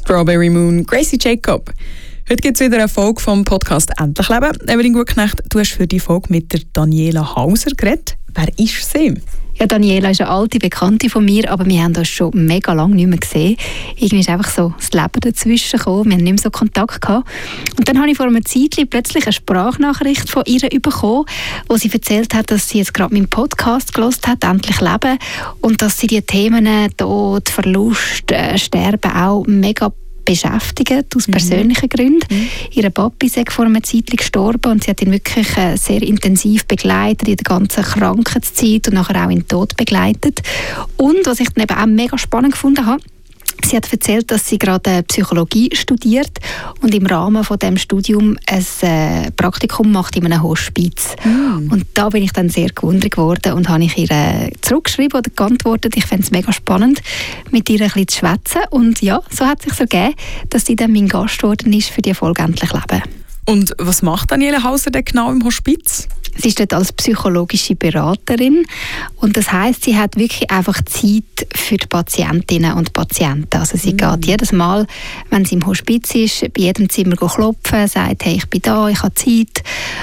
Strawberry Moon, Gracie Jacob. Heute gibt es wieder eine Folge vom Podcast «Endlich Leben». Evelyn Gutknecht, du hast für die Folge mit der Daniela Hauser geredet. Wer ist sie? Ja, Daniela ist eine alte Bekannte von mir, aber wir haben uns schon mega lange nicht mehr gesehen. Irgendwie ist einfach so das Leben dazwischen gekommen, wir haben nicht mehr so Kontakt gehabt. Und dann habe ich vor einer Zeit plötzlich eine Sprachnachricht von ihr bekommen, wo sie erzählt hat, dass sie jetzt gerade meinen Podcast gehört hat, «Endlich Leben», und dass sie die Themen Tod, Verlust, Sterben auch mega beschäftigen, aus persönlichen Gründen. Ihr Papi ist vor einer Zeit gestorben und sie hat ihn wirklich sehr intensiv begleitet in der ganzen Krankheitszeit und nachher auch in den Tod begleitet. Und was ich dann eben auch mega spannend gefunden habe, sie hat erzählt, dass sie gerade Psychologie studiert und im Rahmen von dem Studium ein Praktikum macht in einem Hospiz. Und da bin ich dann sehr gewundert geworden und habe ich ihr zurückgeschrieben oder geantwortet. Ich fände es mega spannend, mit ihr ein bisschen zu schwätzen. Und ja, so hat es sich ergeben, dass sie dann mein Gast geworden ist für die Folge «Endlich Leben». Und was macht Daniela Hauser denn genau im Hospiz? Sie ist dort als psychologische Beraterin und das heisst, sie hat wirklich einfach Zeit für die Patientinnen und Patienten. Also sie geht jedes Mal, wenn sie im Hospiz ist, bei jedem Zimmer klopfen, sagt, hey, ich bin da, ich habe Zeit.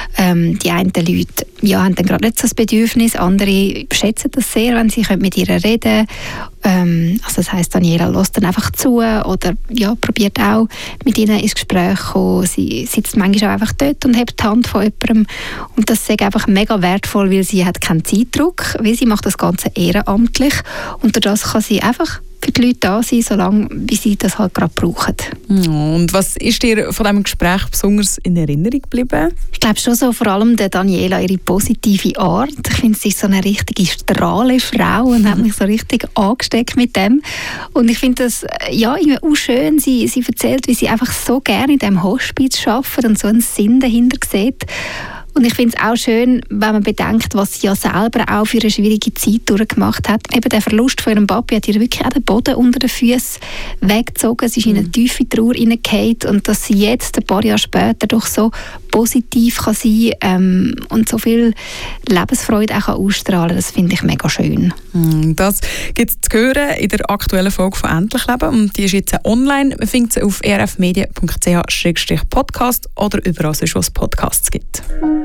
Die einen Leute haben dann gerade nicht so das Bedürfnis, andere schätzen das sehr, wenn sie mit ihr reden können. Also das heisst, Daniela lässt dann einfach zu oder probiert auch mit ihnen ins Gespräch zu kommen. Sie sitzt manchmal auch einfach dort und hebt die Hand von jemandem. Und das ist einfach mega wertvoll, weil sie hat keinen Zeitdruck, weil sie macht das Ganze ehrenamtlich und durch das kann sie einfach für die Leute da sein, solange wie sie das halt gerade brauchen. Und was ist dir von diesem Gespräch besonders in Erinnerung geblieben? Ich glaube schon so vor allem der Daniela, ihre positive Art. Ich finde, sie ist so eine richtige strahle Frau und hat mich so richtig angesteckt mit dem. Und ich finde das irgendwie auch schön. Sie erzählt, wie sie einfach so gerne in diesem Hospiz arbeitet und so einen Sinn dahinter sieht. Und ich finde es auch schön, wenn man bedenkt, was sie ja selber auch für eine schwierige Zeit durchgemacht hat. Eben der Verlust von ihrem Papi hat ihr wirklich auch den Boden unter den Füßen weggezogen. Sie ist in eine tiefe Trauer hineingefallen und dass sie jetzt, ein paar Jahre später, doch so positiv kann sein und so viel Lebensfreude auch ausstrahlen, das finde ich mega schön. Das gibt es zu hören in der aktuellen Folge von «Endlich Leben» und die ist jetzt online. Man findet sie auf erfmedia.ch/podcast oder überall sonst, wo es Podcasts gibt.